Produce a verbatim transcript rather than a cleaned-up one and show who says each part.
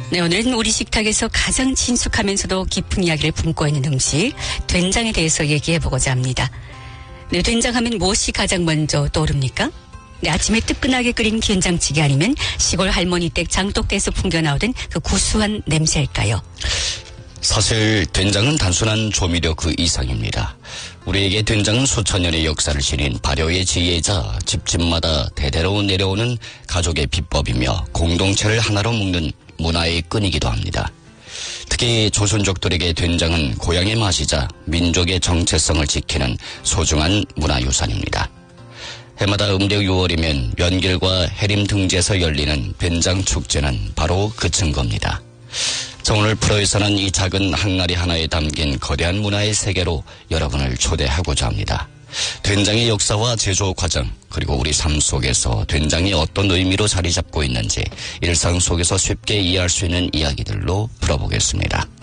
Speaker 1: 네, 오늘은 우리 식탁에서 가장 친숙하면서도 깊은 이야기를 품고 있는 음식, 된장에 대해서 얘기해보고자 합니다. 네, 된장하면 무엇이 가장 먼저 떠오릅니까? 네, 아침에 뜨끈하게 끓인 된장찌개 아니면 시골 할머니 댁 장독대에서 풍겨나오던 그 구수한 냄새일까요?
Speaker 2: 사실 된장은 단순한 조미료 그 이상입니다. 우리에게 된장은 수천 년의 역사를 지닌 발효의 지혜자, 집집마다 대대로 내려오는 가족의 비법이며 공동체를 하나로 묶는 문화의 끈이기도 합니다. 특히 조선족들에게 된장은 고향의 맛이자 민족의 정체성을 지키는 소중한 문화유산입니다. 해마다 음력 유월이면 명길과 해림 등지에서 열리는 된장 축제는 바로 그 증거입니다. 자, 오늘 프로에서는 이 작은 항아리 하나에 담긴 거대한 문화의 세계로 여러분을 초대하고자 합니다. 된장의 역사와 제조 과정, 그리고 우리 삶 속에서 된장이 어떤 의미로 자리 잡고 있는지 일상 속에서 쉽게 이해할 수 있는 이야기들로 풀어보겠습니다.